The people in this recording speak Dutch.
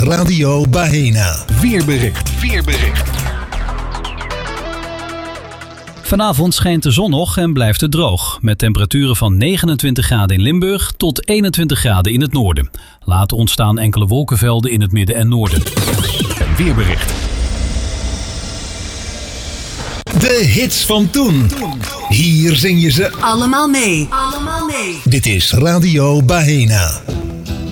Radio Bahena. Weerbericht. Vanavond schijnt de zon nog en blijft het droog. Met temperaturen van 29 graden in Limburg tot 21 graden in het noorden. Later ontstaan enkele wolkenvelden in het midden en noorden. Een weerbericht. De hits van toen. Hier zing je ze allemaal mee. Dit is Radio Bahena.